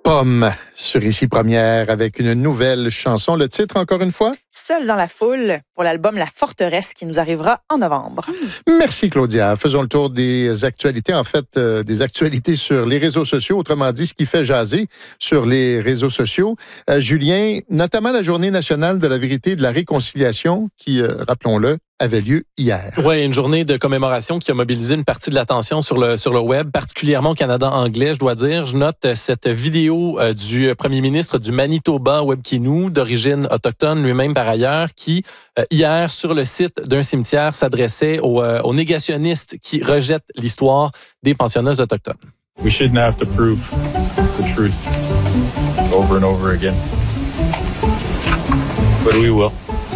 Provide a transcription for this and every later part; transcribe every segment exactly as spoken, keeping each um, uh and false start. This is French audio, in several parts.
Pomme sur Ici Première avec une nouvelle chanson. Le titre, encore une fois? Seul dans la foule pour l'album La Forteresse qui nous arrivera en novembre. Merci Claudia. Faisons le tour des actualités, en fait, euh, des actualités sur les réseaux sociaux, autrement dit, ce qui fait jaser sur les réseaux sociaux. Euh, Julien, notamment la Journée nationale de la vérité et de la réconciliation qui, euh, rappelons-le, avait lieu hier. Oui, une journée de commémoration qui a mobilisé une partie de l'attention sur le, sur le web, particulièrement au Canada anglais, je dois dire. Je note cette vidéo euh, du premier ministre du Manitoba, Webb Kinew, d'origine autochtone lui-même par ailleurs, qui, euh, hier, sur le site d'un cimetière, s'adressait aux, euh, aux négationnistes qui rejettent l'histoire des pensionnats autochtones. We shouldn't have to prove the truth over and over again. But we will.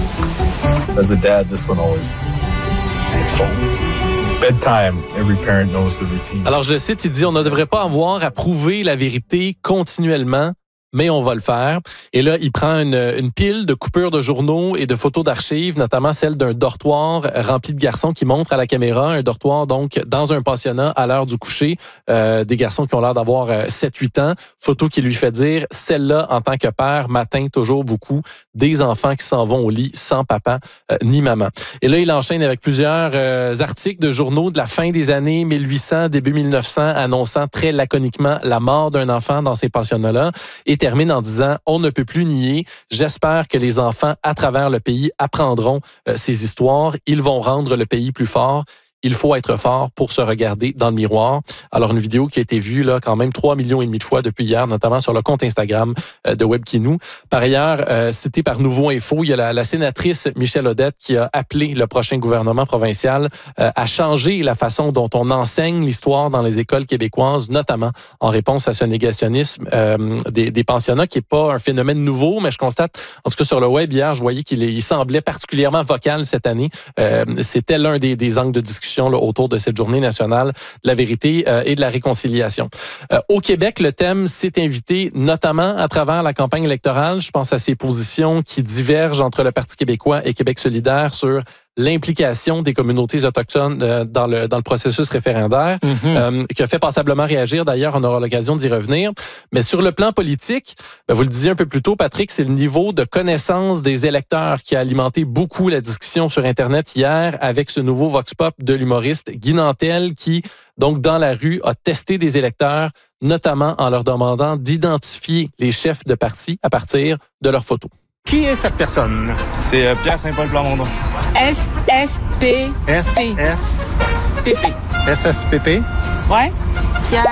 As a dad, this one always hits home. Bedtime, every parent knows the routine. Alors, je le cite, il dit « On ne devrait pas avoir à prouver la vérité continuellement, mais on va le faire. » Et là, il prend une, une pile de coupures de journaux et de photos d'archives, notamment celle d'un dortoir rempli de garçons qui montre à la caméra, un dortoir donc dans un pensionnat à l'heure du coucher, euh, des garçons qui ont l'air d'avoir euh, sept huit ans. Photo qui lui fait dire, celle-là, en tant que père, m'atteint toujours beaucoup, des enfants qui s'en vont au lit sans papa euh, ni maman. Et là, il enchaîne avec plusieurs euh, articles de journaux de la fin des années mille huit cents, début mille neuf cents, annonçant très laconiquement la mort d'un enfant dans ces pensionnats-là, et termine en disant « On ne peut plus nier. J'espère que les enfants à travers le pays apprendront euh, ces histoires. Ils vont rendre le pays plus fort. » Il faut être fort pour se regarder dans le miroir. Alors, une vidéo qui a été vue là quand même trois millions et demi de fois depuis hier, notamment sur le compte Instagram euh, de Webb Kinew. Par ailleurs, euh, cité par Nouveau Info, il y a la, la sénatrice Michèle Audette qui a appelé le prochain gouvernement provincial euh, à changer la façon dont on enseigne l'histoire dans les écoles québécoises, notamment en réponse à ce négationnisme euh, des, des pensionnats, qui n'est pas un phénomène nouveau, mais je constate, en tout cas sur le web hier, je voyais qu'il il semblait particulièrement vocal cette année. Euh, c'était l'un des, des angles de discussion là, autour de cette journée nationale de la vérité euh, et de la réconciliation. Euh, au Québec, le thème s'est invité notamment à travers la campagne électorale. Je pense à ces positions qui divergent entre le Parti québécois et Québec solidaire sur l'implication des communautés autochtones euh, dans le dans le processus référendaire, mm-hmm. euh, qui a fait passablement réagir. D'ailleurs, on aura l'occasion d'y revenir. Mais sur le plan politique, ben, vous le disiez un peu plus tôt, Patrick, c'est le niveau de connaissance des électeurs qui a alimenté beaucoup la discussion sur Internet hier avec ce nouveau vox pop de l'humoriste Guy Nantel qui, donc dans la rue, a testé des électeurs, notamment en leur demandant d'identifier les chefs de parti à partir de leurs photos. Qui est cette personne? C'est euh, Pierre Saint-Paul Plamondon. S S P S S P P. S S P P? Ouais. Pierre,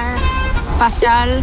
Pascal,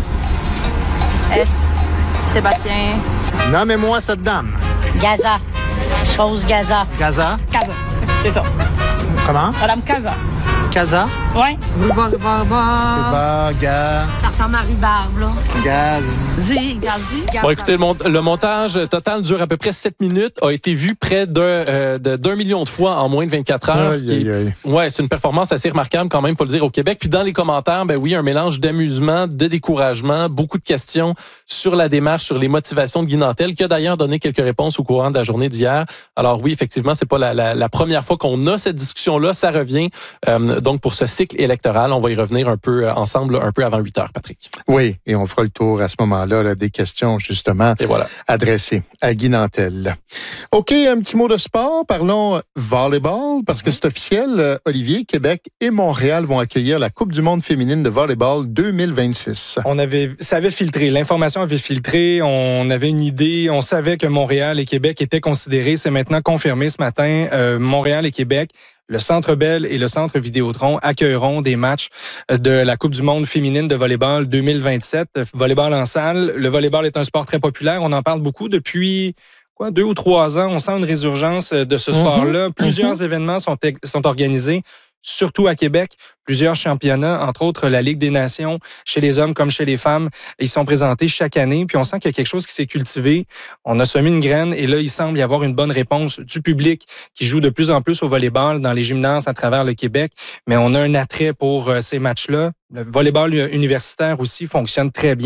S, Sébastien. Nommez-moi cette dame. Gaza. Chose Gaza. Gaza? Casa. C'est ça. Comment? Madame Casa. Casa? Ouais. Rhubarbe, rhubarbe. Bah, ga... Ça ressemble à rhubarbe, là. Gaz. Zi, gazi. Bon, écoutez, le, mont- le montage total dure à peu près sept minutes, a été vu près d'un, euh, de, d'un million de fois en moins de vingt-quatre heures. Aïe, ce qui est, aïe, aïe. Ouais, c'est une performance assez remarquable quand même, faut le dire, au Québec. Puis dans les commentaires, ben oui, un mélange d'amusement, de découragement, beaucoup de questions sur la démarche, sur les motivations de Guy Nantel, qui a d'ailleurs donné quelques réponses au courant de la journée d'hier. Alors oui, effectivement, c'est pas la, la, la première fois qu'on a cette discussion-là, ça revient. Euh, donc pour ce cycle électoral, on va y revenir un peu ensemble, un peu avant huit heures, Patrick. Oui, et on fera le tour à ce moment-là là, des questions justement Et voilà. adressées à Guy Nantel. OK, un petit mot de sport. Parlons volleyball, parce que c'est officiel. Olivier, Québec et Montréal vont accueillir la Coupe du monde féminine de volleyball deux mille vingt-six. On avait, ça avait filtré, l'information avait filtré, on avait une idée, on savait que Montréal et Québec étaient considérés. C'est maintenant confirmé ce matin. Euh, Montréal et Québec, le Centre Bell et le Centre Vidéotron accueilleront des matchs de la Coupe du monde féminine de volleyball deux mille vingt-sept. Volleyball en salle. Le volleyball est un sport très populaire. On en parle beaucoup depuis quoi, deux ou trois ans. On sent une résurgence de ce sport-là. Mm-hmm. Plusieurs mm-hmm. événements sont, sont organisés, surtout à Québec. Plusieurs championnats, entre autres la Ligue des Nations, chez les hommes comme chez les femmes, ils sont présentés chaque année. Puis on sent qu'il y a quelque chose qui s'est cultivé. On a semé une graine et là, il semble y avoir une bonne réponse du public qui joue de plus en plus au volleyball dans les gymnases à travers le Québec. Mais on a un attrait pour euh, ces matchs-là. Le volleyball universitaire aussi fonctionne très bien.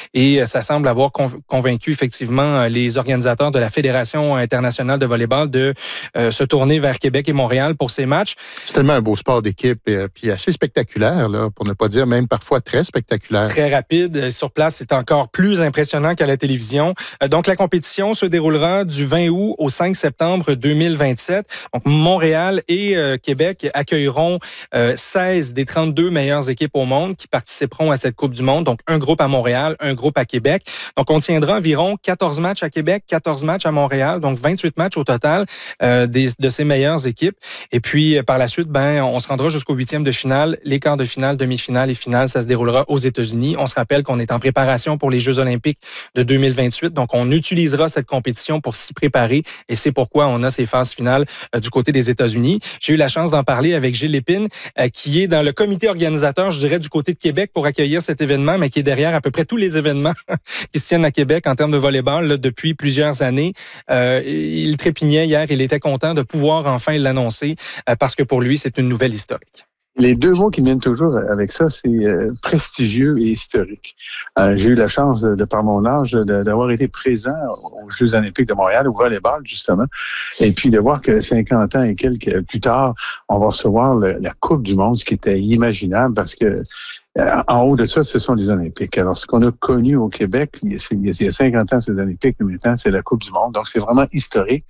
Et ça semble avoir convaincu effectivement les organisateurs de la Fédération internationale de volleyball de euh, se tourner vers Québec et Montréal pour ces matchs. C'est tellement un beau sport d'équipe et puis assez spectaculaire, là, pour ne pas dire même parfois très spectaculaire. Très rapide. Sur place, c'est encore plus impressionnant qu'à la télévision. Donc, la compétition se déroulera du vingt août au cinq septembre deux mille vingt-sept. Donc, Montréal et euh, Québec accueilleront euh, seize des trente-deux meilleures équipes au monde qui participeront à cette Coupe du monde. Donc, un groupe à Montréal, un groupe à Québec. Donc, on tiendra environ quatorze matchs à Québec, quatorze matchs à Montréal. Donc, vingt-huit matchs au total euh, des, de ces meilleures équipes. Et puis, par la suite, ben, on se rendra jusqu'au huitième de finale. Les quarts de finale, demi-finale et finale, ça se déroulera aux États-Unis. On se rappelle qu'on est en préparation pour les Jeux olympiques de deux mille vingt-huit. Donc, on utilisera cette compétition pour s'y préparer et c'est pourquoi on a ces phases finales euh, du côté des États-Unis. J'ai eu la chance d'en parler avec Gilles Lépine, euh, qui est dans le comité organisateur, je dirais, du côté de Québec pour accueillir cet événement, mais qui est derrière à peu près tous les événements qui se tiennent à Québec en termes de volleyball là, depuis plusieurs années. Euh, il trépignait hier, il était content de pouvoir enfin l'annoncer euh, parce que pour lui, c'est une nouvelle historique. Les deux mots qui viennent toujours avec ça, c'est euh, prestigieux et historique. Euh, j'ai eu la chance, de, de par mon âge, de, d'avoir été présent aux Jeux olympiques de Montréal, au volleyball, justement, et puis de voir que cinquante ans et quelques plus tard, on va recevoir le, la Coupe du monde, ce qui était imaginable, parce que euh, en haut de ça, ce sont les Olympiques. Alors, ce qu'on a connu au Québec, il y a cinquante ans, c'est les Olympiques, mais maintenant, c'est la Coupe du monde. Donc, c'est vraiment historique.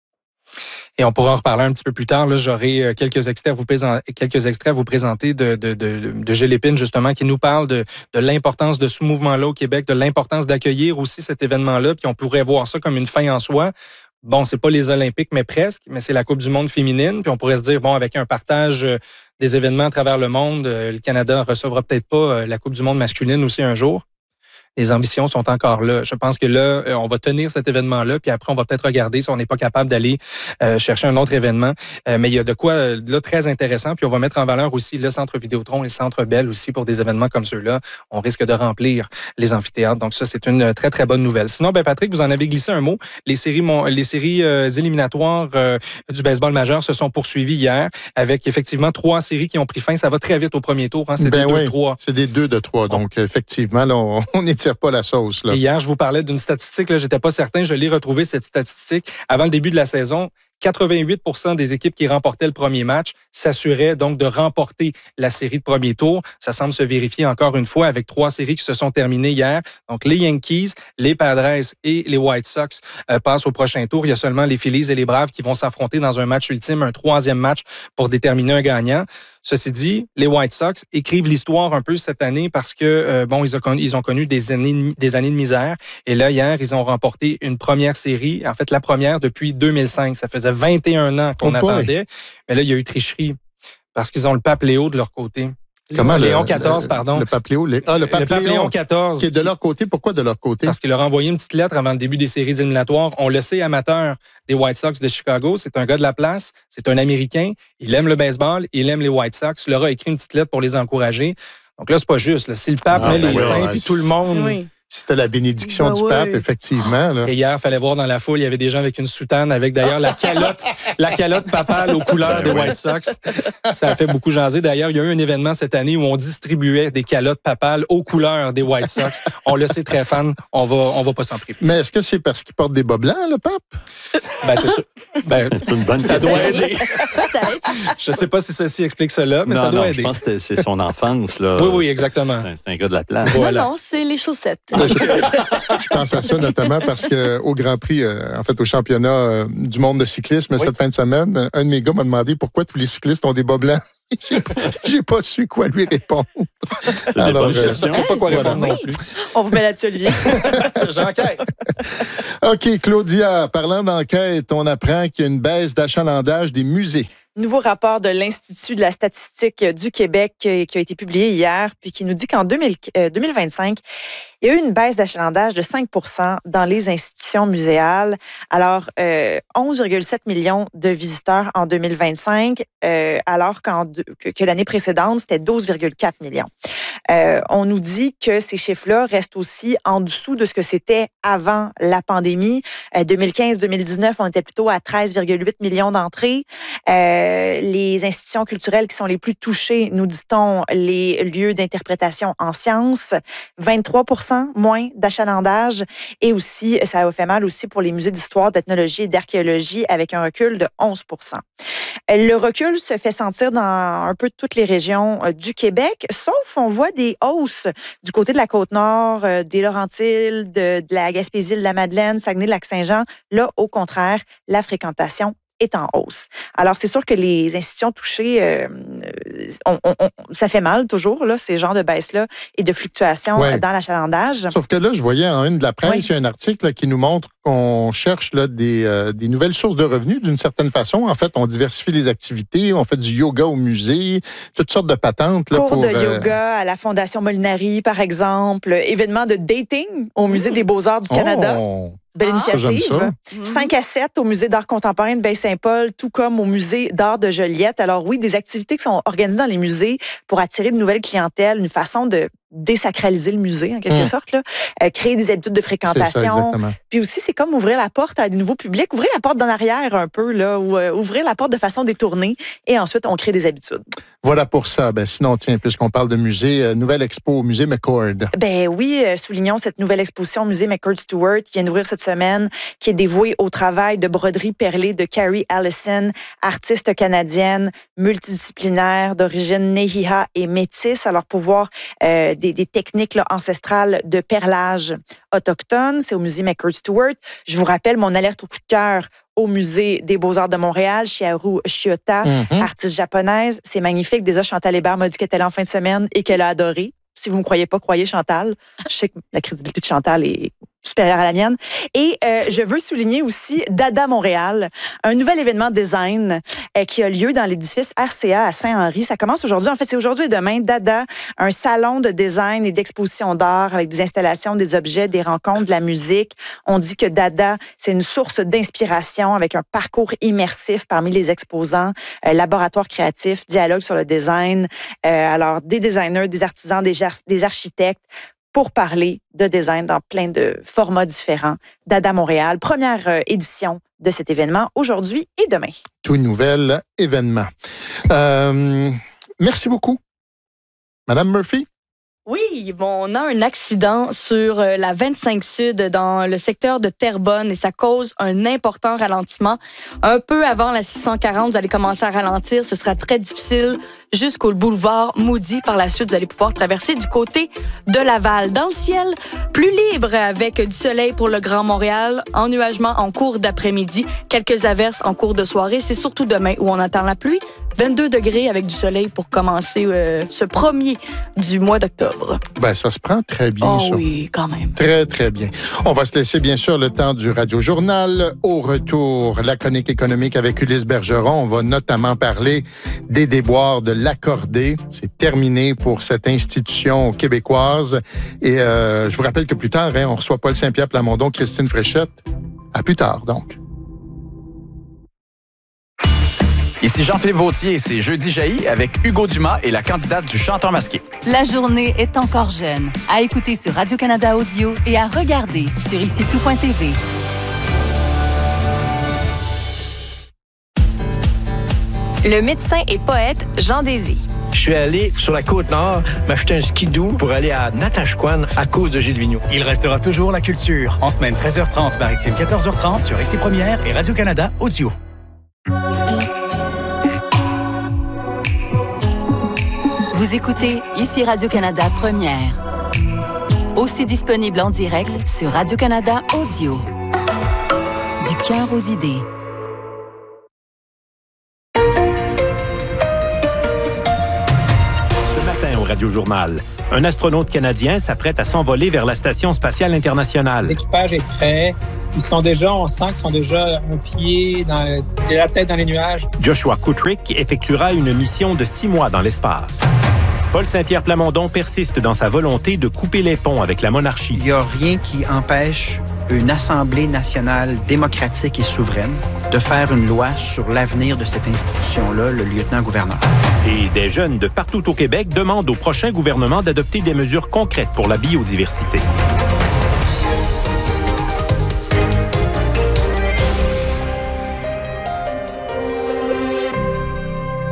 Et on pourra en reparler un petit peu plus tard. Là, j'aurai quelques extraits à vous présenter, quelques extraits à vous présenter de, de, de, de Gilles Lépine, justement, qui nous parle de, de l'importance de ce mouvement-là au Québec, de l'importance d'accueillir aussi cet événement-là, puis on pourrait voir ça comme une fin en soi. Bon, c'est pas les Olympiques, mais presque, mais c'est la Coupe du monde féminine, puis on pourrait se dire, bon, avec un partage des événements à travers le monde, le Canada recevra peut-être pas la Coupe du monde masculine aussi un jour. Les ambitions sont encore là. Je pense que là, on va tenir cet événement-là, puis après, on va peut-être regarder si on n'est pas capable d'aller euh, chercher un autre événement. Euh, mais il y a de quoi là très intéressant, puis on va mettre en valeur aussi le Centre Vidéotron et le Centre Bell aussi pour des événements comme ceux-là. On risque de remplir les amphithéâtres. Donc ça, c'est une très, très bonne nouvelle. Sinon, ben Patrick, vous en avez glissé un mot. Les séries, mon, les séries euh, éliminatoires euh, du baseball majeur se sont poursuivies hier avec effectivement trois séries qui ont pris fin. Ça va très vite au premier tour. Hein. C'est ben des oui, deux de trois. C'est des deux de trois. Donc, oh. effectivement, là, on, on n'étire pas la sauce. Là. Et hier, je vous parlais d'une statistique, là, j'étais pas certain, je l'ai retrouvée, cette statistique. Avant le début de la saison, quatre-vingt-huit pour cent des équipes qui remportaient le premier match s'assuraient donc de remporter la série de premier tour. Ça semble se vérifier encore une fois avec trois séries qui se sont terminées hier. Donc, les Yankees, les Padres et les White Sox euh, passent au prochain tour. Il y a seulement les Phillies et les Braves qui vont s'affronter dans un match ultime, un troisième match pour déterminer un gagnant. Ceci dit, les White Sox écrivent l'histoire un peu cette année parce que, euh, bon, ils ont, connu, ils ont connu des années, des années de misère. Et là, hier, ils ont remporté une première série, en fait, la première depuis deux mille cinq. Ça faisait vingt et un ans qu'on oh attendait. Mais là, il y a eu tricherie parce qu'ils ont le pape Léo de leur côté. Comment Léon le, quatorze, le, pardon. Le pape Léo. Le, ah, le pape, le pape Léon, Léon quatorze. Qui est de leur côté. Pourquoi de leur côté? Parce qu'il leur a envoyé une petite lettre avant le début des séries éliminatoires. On le sait, amateur des White Sox de Chicago. C'est un gars de la place. C'est un Américain. Il aime le baseball. Il aime les White Sox. Il leur a écrit une petite lettre pour les encourager. Donc là, c'est pas juste. Là. Si le pape ah, met ben les seins, puis tout le monde... Oui. C'était la bénédiction ben du oui. pape, effectivement. Là. Et hier, il fallait voir dans la foule, il y avait des gens avec une soutane, avec d'ailleurs la calotte, la calotte papale aux couleurs ben des oui. White Sox. Ça a fait beaucoup jaser. D'ailleurs, il y a eu un événement cette année où on distribuait des calottes papales aux couleurs des White Sox. On le sait, très fan, on va, on va pas s'en priver. Mais est-ce que c'est parce qu'il porte des bas blancs, le pape? Ben, c'est sûr. Ben, c'est une bonne ça question. doit aider. Je sais pas si ceci explique cela, mais non, ça doit non, aider. Je pense que c'est son enfance. Là. Oui, oui, exactement. C'est un, c'est un gars de la place. Voilà. Non, non, c'est les chaussettes. Je pense à ça notamment parce qu'au Grand Prix, euh, en fait, au championnat euh, du monde de cyclisme oui. cette fin de semaine, un de mes gars m'a demandé pourquoi tous les cyclistes ont des bas blancs. J'ai pas, j'ai pas su quoi lui répondre. C'est Alors, des bonnes questions. Je ne sais pas quoi répondre oui. non plus. On vous met là-dessus, Olivier. J'enquête. OK, Claudia, parlant d'enquête, on apprend qu'il y a une baisse d'achalandage des musées. Nouveau rapport de l'Institut de la statistique du Québec qui a été publié hier, puis qui nous dit qu'en deux mille vingt-cinq, il y a eu une baisse d'achalandage de cinq pour cent dans les institutions muséales. Alors, euh, onze virgule sept millions de visiteurs en deux mille vingt-cinq, euh, alors qu'en, que, que l'année précédente, c'était douze virgule quatre millions. Euh, on nous dit que ces chiffres-là restent aussi en dessous de ce que c'était avant la pandémie. Euh, deux mille quinze deux mille dix-neuf, on était plutôt à treize virgule huit millions d'entrées. Euh, Euh, les institutions culturelles qui sont les plus touchées, nous dit-on, les lieux d'interprétation en sciences, vingt-trois pour cent moins d'achalandage. Et aussi, ça a fait mal aussi pour les musées d'histoire, d'ethnologie et d'archéologie avec un recul de onze pour cent. Le recul se fait sentir dans un peu toutes les régions du Québec, sauf on voit des hausses du côté de la Côte-Nord, des Laurentides, de, de la Gaspésie, de la Madeleine, Saguenay-Lac-Saint-Jean. Là, au contraire, la fréquentation est en hausse. Alors, c'est sûr que les institutions touchées, euh, on, on, on, ça fait mal toujours, là, ces genres de baisses-là et de fluctuations ouais. dans l'achalandage. Sauf que là, je voyais en une de la presse, oui. il y a un article là, qui nous montre qu'on cherche là, des, euh, des nouvelles sources de revenus d'une certaine façon. En fait, on diversifie les activités, on fait du yoga au musée, toutes sortes de patentes. Là, Cours pour, de euh... yoga à la Fondation Molinari, par exemple. Événements de dating au Musée mmh. des Beaux-Arts du Canada. Oh. Belle ah, initiative. cinq à sept au Musée d'art contemporain de Baie-Saint-Paul, tout comme au Musée d'art de Joliette. Alors oui, des activités qui sont organisées dans les musées pour attirer de nouvelles clientèles, une façon de désacraliser le musée, en quelque mmh. sorte, là. Euh, créer des habitudes de fréquentation. C'est ça, exactement. Puis aussi, c'est comme ouvrir la porte à des nouveaux publics, ouvrir la porte d'en arrière un peu, là, ou euh, ouvrir la porte de façon détournée, et ensuite, on crée des habitudes. Voilà pour ça. Ben, sinon, tiens, puisqu'on parle de musée, euh, nouvelle expo au musée McCord. Ben oui, euh, soulignons cette nouvelle exposition au musée McCord-Stewart qui vient d'ouvrir cette semaine, qui est dévouée au travail de broderie perlée de Carrie Allison, artiste canadienne, multidisciplinaire, d'origine Nehiha et métisse. Alors, pour voir euh, des, des techniques là, ancestrales de perlage autochtone, c'est au musée McCord-Stewart. Je vous rappelle mon alerte au coup de cœur au Musée des Beaux-Arts de Montréal, Chiharu Shiota, mm-hmm. artiste japonaise. C'est magnifique. Déjà, Chantal Hébert m'a dit qu'elle était là en fin de semaine et qu'elle a adoré. Si vous ne me croyez pas, croyez Chantal. Je sais que la crédibilité de Chantal est supérieure à la mienne. Et euh, je veux souligner aussi Dada Montréal, un nouvel événement design euh, qui a lieu dans l'édifice R C A à Saint-Henri. Ça commence aujourd'hui. En fait, c'est aujourd'hui et demain. Dada, un salon de design et d'exposition d'art avec des installations, des objets, des rencontres, de la musique. On dit que Dada, c'est une source d'inspiration avec un parcours immersif parmi les exposants, euh, laboratoire créatif, dialogue sur le design. Euh, alors, des designers, des artisans, des, des architectes, pour parler de design dans plein de formats différents. Dada Montréal, première euh, édition de cet événement aujourd'hui et demain. Tout nouvel événement. Euh, merci beaucoup. Madame Murphy? Oui, bon, on a un accident sur la vingt-cinq Sud dans le secteur de Terrebonne et ça cause un important ralentissement. Un peu avant la six cent quarante, vous allez commencer à ralentir. Ce sera très difficile jusqu'au boulevard Moody. Par la suite, vous allez pouvoir traverser du côté de Laval. Dans le ciel, plus libre avec du soleil pour le Grand Montréal. Ennuagement en cours d'après-midi. Quelques averses en cours de soirée. C'est surtout demain où on attend la pluie. vingt-deux degrés avec du soleil pour commencer euh, ce premier du mois d'octobre. Ben, ça se prend très bien, oh, ça. Oui, quand même. Très, très bien. On va se laisser, bien sûr, le temps du Radio-Journal. Au retour, la chronique économique avec Ulysse Bergeron. On va notamment parler des déboires de l'accordé. C'est terminé pour cette institution québécoise. Et euh, je vous rappelle que plus tard, hein, on reçoit Paul Saint-Pierre Plamondon, Christine Fréchette. À plus tard, donc. Ici Jean-Philippe Vautier et c'est Jeudi jaillit avec Hugo Dumas et la candidate du chanteur masqué. La journée est encore jeune. À écouter sur Radio-Canada Audio et à regarder sur ici tout point t v. Le médecin et poète Jean Désy. Je suis allé sur la Côte-Nord m'acheter un skidoo pour aller à Natashquan à cause de Gilles Vigneault. Il restera toujours la culture. En semaine treize heures trente, maritime quatorze heures trente sur Ici Première et Radio-Canada Audio. Vous écoutez Ici Radio-Canada Première. Aussi disponible en direct sur Radio-Canada Audio. Du cœur aux idées. Ce matin au Radio-Journal, un astronaute canadien s'apprête à s'envoler vers la Station spatiale internationale. L'équipage est prêt. Ils sont déjà, on sent qu'ils sont déjà un pied dans, et la tête dans les nuages. Joshua Kutrick effectuera une mission de six mois dans l'espace. Paul Saint-Pierre Plamondon persiste dans sa volonté de couper les ponts avec la monarchie. Il n'y a rien qui empêche une Assemblée nationale démocratique et souveraine de faire une loi sur l'avenir de cette institution-là, le lieutenant-gouverneur. Et des jeunes de partout au Québec demandent au prochain gouvernement d'adopter des mesures concrètes pour la biodiversité.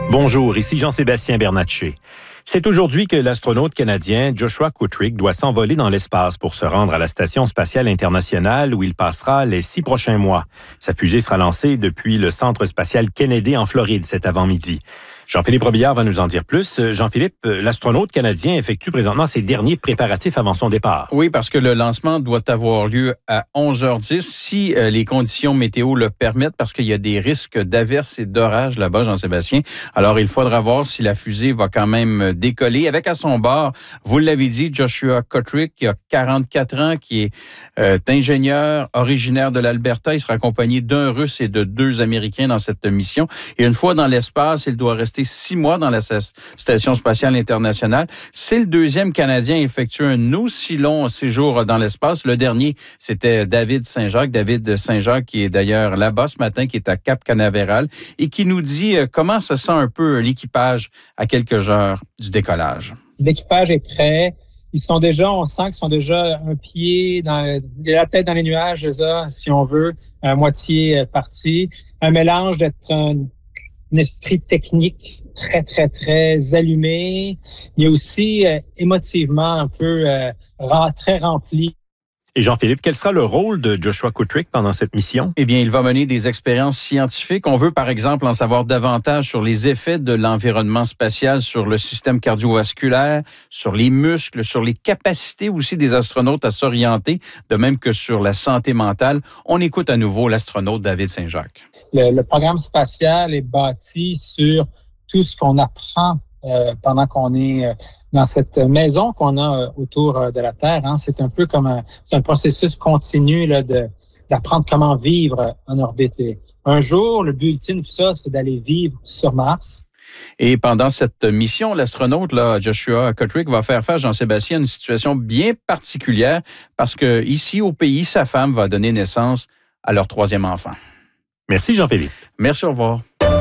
Bonjour, ici Jean-Sébastien Bernatchez. C'est aujourd'hui que l'astronaute canadien Joshua Kutrick doit s'envoler dans l'espace pour se rendre à la Station spatiale internationale où il passera les six prochains mois. Sa fusée sera lancée depuis le Centre spatial Kennedy en Floride cet avant-midi. Jean-Philippe Robillard va nous en dire plus. Jean-Philippe, l'astronaute canadien effectue présentement ses derniers préparatifs avant son départ. Oui, parce que le lancement doit avoir lieu à onze heures dix si euh, les conditions météo le permettent, parce qu'il y a des risques d'averses et d'orages là-bas, Jean-Sébastien. Alors, il faudra voir si la fusée va quand même décoller. Avec à son bord, vous l'avez dit, Joshua Kutrick, qui a quarante-quatre ans, qui est euh, ingénieur originaire de l'Alberta. Il sera accompagné d'un Russe et de deux Américains dans cette mission. Et une fois dans l'espace, il doit rester six mois dans la Station spatiale internationale. C'est le deuxième Canadien à effectuer un aussi long séjour dans l'espace. Le dernier, c'était David Saint-Jacques. David Saint-Jacques, qui est d'ailleurs là-bas ce matin, qui est à Cap Canaveral et qui nous dit comment se sent un peu l'équipage à quelques heures du décollage. L'équipage est prêt. Ils sont déjà, on sent qu'ils sont déjà un pied dans la tête dans les nuages, déjà, si on veut, à moitié parti. Un mélange d'être un un esprit technique très, très, très allumé. Il est aussi euh, émotivement un peu euh, très rempli. Et Jean-Philippe, quel sera le rôle de Joshua Kutrick pendant cette mission? Eh bien, il va mener des expériences scientifiques. On veut, par exemple, en savoir davantage sur les effets de l'environnement spatial sur le système cardiovasculaire, sur les muscles, sur les capacités aussi des astronautes à s'orienter, de même que sur la santé mentale. On écoute à nouveau l'astronaute David Saint-Jacques. Le, le programme spatial est bâti sur tout ce qu'on apprend euh, pendant qu'on est euh, dans cette maison qu'on a euh, autour euh, de la Terre. Hein. C'est un peu comme un, c'est un processus continu là, de, d'apprendre comment vivre en orbite. Et un jour, le but ultime de tout ça, c'est d'aller vivre sur Mars. Et pendant cette mission, l'astronaute là, Joshua Kutrick va faire face, Jean-Sébastien, à une situation bien particulière parce que ici, au pays, sa femme va donner naissance à leur troisième enfant. Merci Jean-Philippe. Merci, au revoir.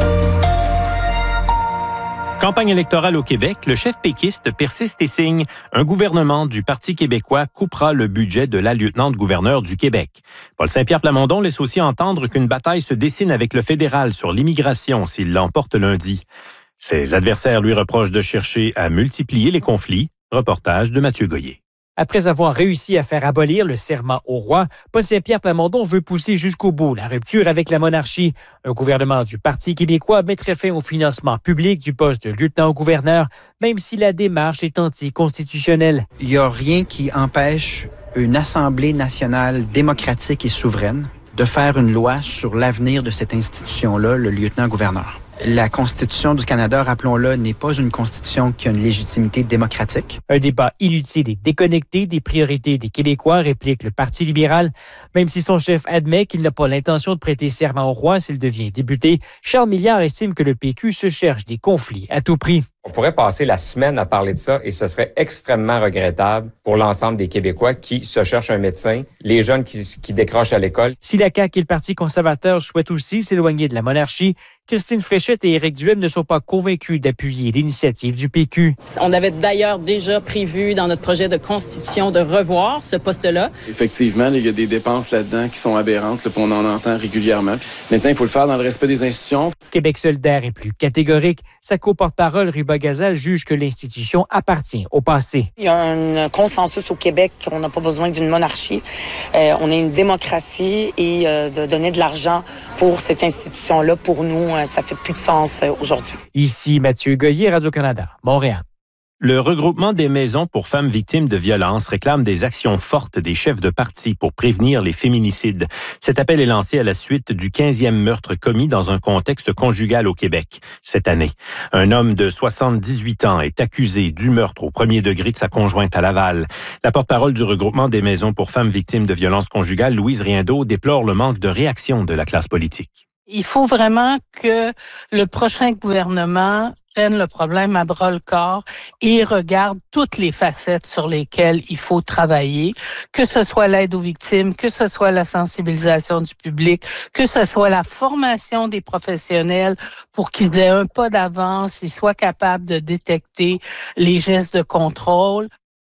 Campagne électorale au Québec, le chef péquiste persiste et signe. Un gouvernement du Parti québécois coupera le budget de la lieutenant-gouverneur du Québec. Paul Saint-Pierre Plamondon laisse aussi entendre qu'une bataille se dessine avec le fédéral sur l'immigration s'il l'emporte lundi. Ses adversaires lui reprochent de chercher à multiplier les conflits. Reportage de Mathieu Goyer. Après avoir réussi à faire abolir le serment au roi, Paul Saint-Pierre Plamondon veut pousser jusqu'au bout la rupture avec la monarchie. Un gouvernement du Parti québécois mettrait fin au financement public du poste de lieutenant-gouverneur, même si la démarche est anticonstitutionnelle. Il n'y a rien qui empêche une Assemblée nationale démocratique et souveraine de faire une loi sur l'avenir de cette institution-là, le lieutenant-gouverneur. La Constitution du Canada, rappelons-le, n'est pas une constitution qui a une légitimité démocratique. Un débat inutile et déconnecté des priorités des Québécois, réplique le Parti libéral. Même si son chef admet qu'il n'a pas l'intention de prêter serment au roi s'il devient député, Charles Milliard estime que le P Q se cherche des conflits à tout prix. On pourrait passer la semaine à parler de ça et ce serait extrêmement regrettable pour l'ensemble des Québécois qui se cherchent un médecin, les jeunes qui, qui décrochent à l'école. Si la C A Q et le Parti conservateur souhaitent aussi s'éloigner de la monarchie, Christine Fréchette et Éric Duhem ne sont pas convaincus d'appuyer l'initiative du P Q. On avait d'ailleurs déjà prévu dans notre projet de constitution de revoir ce poste-là. Effectivement, il y a des dépenses là-dedans qui sont aberrantes, là, on en entend régulièrement. Maintenant, il faut le faire dans le respect des institutions. Québec solidaire est plus catégorique. Sa co-porte-parole, Ruba Gazal, juge que l'institution appartient au passé. Il y a un consensus au Québec qu'on n'a pas besoin d'une monarchie. Euh, on est une démocratie et euh, de donner de l'argent pour cette institution-là, pour nous, euh, ça fait plus de sens euh, aujourd'hui. Ici Mathieu Goyer, Radio-Canada, Montréal. Le regroupement des maisons pour femmes victimes de violences réclame des actions fortes des chefs de parti pour prévenir les féminicides. Cet appel est lancé à la suite du quinzième meurtre commis dans un contexte conjugal au Québec cette année. Un homme de soixante-dix-huit ans est accusé du meurtre au premier degré de sa conjointe à Laval. La porte-parole du regroupement des maisons pour femmes victimes de violences conjugales, Louise Riendeau, déplore le manque de réaction de la classe politique. Il faut vraiment que le prochain gouvernement prenne le problème à bras-le-corps et regarde toutes les facettes sur lesquelles il faut travailler, que ce soit l'aide aux victimes, que ce soit la sensibilisation du public, que ce soit la formation des professionnels pour qu'ils aient un pas d'avance, ils soient capables de détecter les gestes de contrôle.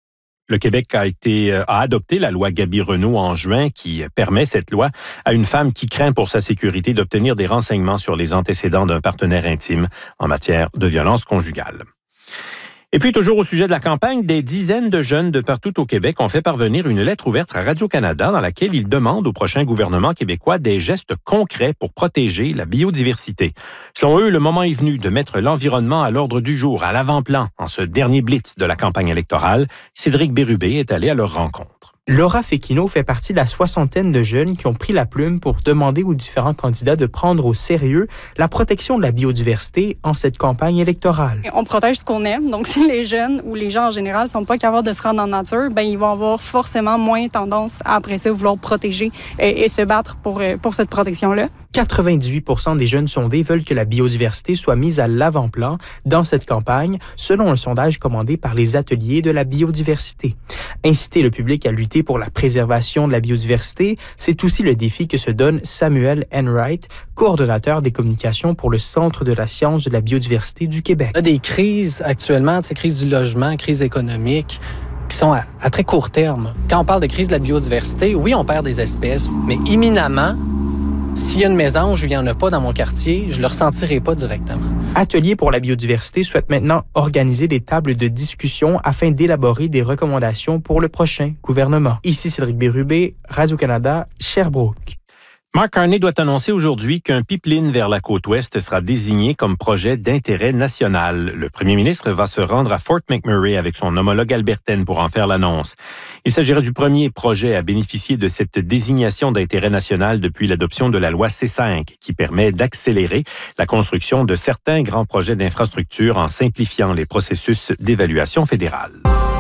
Le Québec a été a adopté la loi Gaby-Renaud en juin qui permet cette loi à une femme qui craint pour sa sécurité d'obtenir des renseignements sur les antécédents d'un partenaire intime en matière de violence conjugale. Et puis, toujours au sujet de la campagne, des dizaines de jeunes de partout au Québec ont fait parvenir une lettre ouverte à Radio-Canada dans laquelle ils demandent au prochain gouvernement québécois des gestes concrets pour protéger la biodiversité. Selon eux, le moment est venu de mettre l'environnement à l'ordre du jour, à l'avant-plan, en ce dernier blitz de la campagne électorale. Cédric Bérubé est allé à leur rencontre. Laura Féquino fait partie de la soixantaine de jeunes qui ont pris la plume pour demander aux différents candidats de prendre au sérieux la protection de la biodiversité en cette campagne électorale. On protège ce qu'on aime, donc si les jeunes ou les gens en général sont pas capables de se rendre en nature, ben ils vont avoir forcément moins tendance à après ça vouloir protéger et, et se battre pour, pour cette protection-là. quatre-vingt-dix-huit pour cent des jeunes sondés veulent que la biodiversité soit mise à l'avant-plan dans cette campagne, selon un sondage commandé par les ateliers de la biodiversité. Inciter le public à lutter pour la préservation de la biodiversité, c'est aussi le défi que se donne Samuel Enright, coordonnateur des communications pour le Centre de la science de la biodiversité du Québec. Il y a des crises actuellement, ces crises du logement, crises économiques, qui sont à, à très court terme. Quand on parle de crise de la biodiversité, oui, on perd des espèces, mais imminemment, s'il y a une mésange ou il n'y en a pas dans mon quartier, je ne le ressentirai pas directement. Atelier pour la biodiversité souhaite maintenant organiser des tables de discussion afin d'élaborer des recommandations pour le prochain gouvernement. Ici Cédric Bérubé, Radio-Canada, Sherbrooke. Mark Carney doit annoncer aujourd'hui qu'un pipeline vers la côte ouest sera désigné comme projet d'intérêt national. Le premier ministre va se rendre à Fort McMurray avec son homologue albertaine pour en faire l'annonce. Il s'agirait du premier projet à bénéficier de cette désignation d'intérêt national depuis l'adoption de la loi C cinq, qui permet d'accélérer la construction de certains grands projets d'infrastructure en simplifiant les processus d'évaluation fédérale.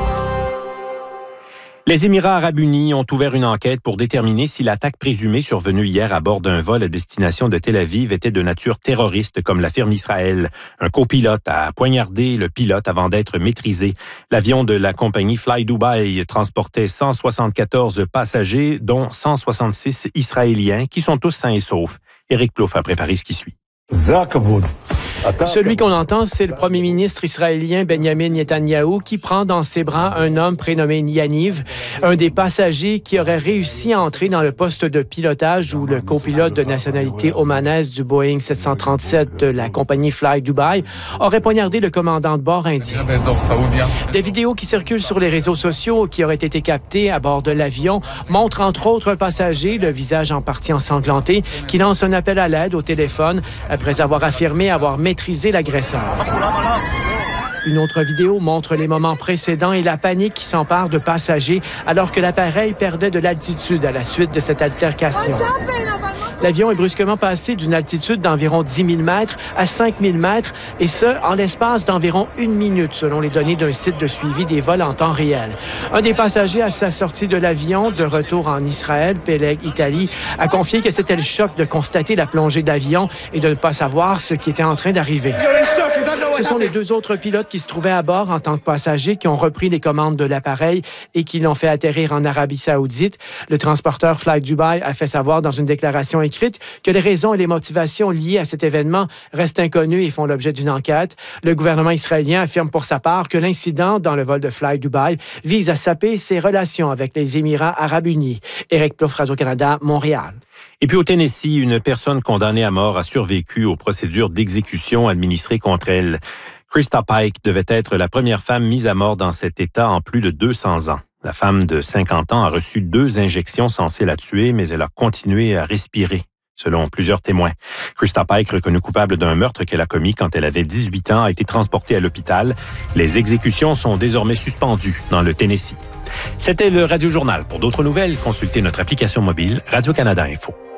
Les Émirats arabes unis ont ouvert une enquête pour déterminer si l'attaque présumée survenue hier à bord d'un vol à destination de Tel Aviv était de nature terroriste, comme l'affirme Israël. Un copilote a poignardé le pilote avant d'être maîtrisé. L'avion de la compagnie Fly Dubai transportait cent soixante-quatorze passagers, dont cent soixante-six Israéliens, qui sont tous sains et saufs. Éric Plouffe a préparé ce qui suit. Celui qu'on entend, c'est le premier ministre israélien Benjamin Netanyahou qui prend dans ses bras un homme prénommé Yaniv, un des passagers qui aurait réussi à entrer dans le poste de pilotage où le copilote de nationalité omanaise du Boeing sept cent trente-sept de la compagnie Fly Dubai aurait poignardé le commandant de bord indien. Des vidéos qui circulent sur les réseaux sociaux qui auraient été captées à bord de l'avion montrent entre autres un passager, le visage en partie ensanglanté, qui lance un appel à l'aide au téléphone après avoir affirmé avoir maîtrisé l'agresseur. Une autre vidéo montre les moments précédents et la panique qui s'empare de passagers alors que l'appareil perdait de l'altitude à la suite de cette altercation. L'avion est brusquement passé d'une altitude d'environ dix mille mètres à cinq mille mètres, et ce, en l'espace d'environ une minute, selon les données d'un site de suivi des vols en temps réel. Un des passagers à sa sortie de l'avion, de retour en Israël, Peleg Italie, a confié que c'était le choc de constater la plongée d'avion et de ne pas savoir ce qui était en train d'arriver. Ce sont les deux autres pilotes qui se trouvaient à bord en tant que passagers qui ont repris les commandes de l'appareil et qui l'ont fait atterrir en Arabie Saoudite. Le transporteur Fly Dubai a fait savoir dans une déclaration écrite que les raisons et les motivations liées à cet événement restent inconnues et font l'objet d'une enquête. Le gouvernement israélien affirme pour sa part que l'incident dans le vol de Fly Dubai vise à saper ses relations avec les Émirats arabes unis. Éric Plouffe, Radio-Canada, Montréal. Et puis au Tennessee, une personne condamnée à mort a survécu aux procédures d'exécution administrées contre elle. Krista Pike devait être la première femme mise à mort dans cet État en plus de deux cents ans. La femme de cinquante ans a reçu deux injections censées la tuer, mais elle a continué à respirer, selon plusieurs témoins. Krista Pike, reconnue coupable d'un meurtre qu'elle a commis quand elle avait dix-huit ans, a été transportée à l'hôpital. Les exécutions sont désormais suspendues dans le Tennessee. C'était le Radio Journal. Pour d'autres nouvelles, consultez notre application mobile Radio-Canada Info.